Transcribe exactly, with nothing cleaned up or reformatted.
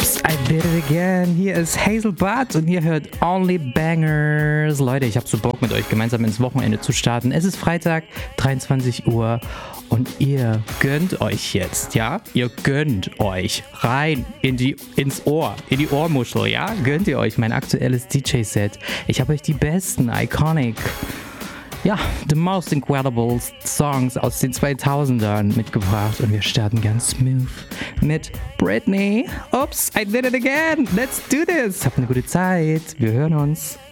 Ups, I did it again. Hier ist Hazel Butt und ihr hört Only Bangers. Leute, ich hab so Bock mit euch gemeinsam ins Wochenende zu starten. Es ist Freitag, dreiundzwanzig Uhr und ihr gönnt euch jetzt, ja? Ihr gönnt euch rein in die, ins Ohr, in die Ohrmuschel, ja? Gönnt ihr euch mein aktuelles D J-Set. Ich habe euch die besten, iconic, ja, the most incredible Songs aus den zweitausendern mitgebracht und wir starten ganz smooth mit Britney. Ups, I did it again. Let's do this. Habt eine gute Zeit. Wir hören uns.